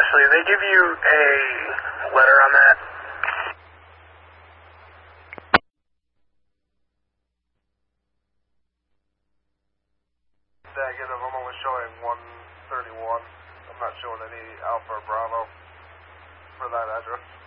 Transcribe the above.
Ashley, they give you a letter on that? Negative, I'm only showing 131. I'm not showing any Alpha or Bravo for that address.